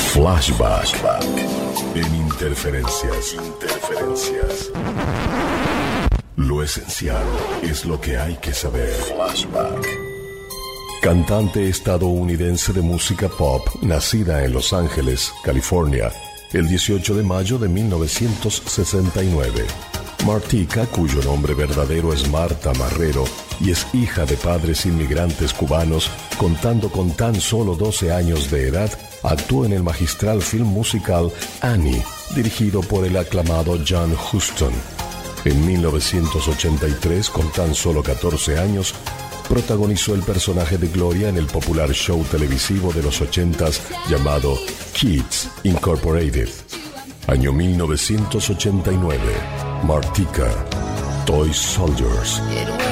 Flashback en Interferencias. Lo esencial es lo que hay que saber. Flashback. Cantante estadounidense de música pop, nacida en Los Ángeles, California, el 18 de mayo de 1969. Martika, cuyo nombre verdadero es Marta Marrero y es hija de padres inmigrantes cubanos, contando con tan solo 12 años de edad, actuó en el magistral film musical Annie, dirigido por el aclamado John Huston. En 1983, con tan solo 14 años, protagonizó el personaje de Gloria en el popular show televisivo de los 80s llamado Kids Incorporated. Año 1989. Martika, Toy Soldiers.